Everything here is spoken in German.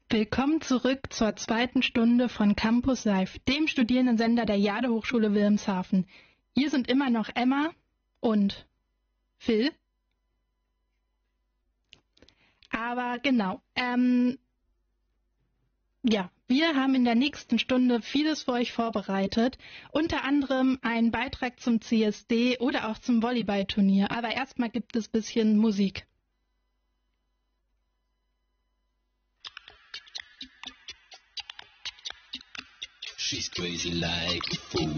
Willkommen zurück zur zweiten Stunde von Campus Live, dem Studierendensender der Jade-Hochschule Wilhelmshaven. Hier sind immer noch Emma und Phil. Aber genau, wir haben in der nächsten Stunde vieles für euch vorbereitet, unter anderem einen Beitrag zum CSD oder auch zum Volleyballturnier. Aber erstmal gibt es ein bisschen Musik. She's crazy like a fool.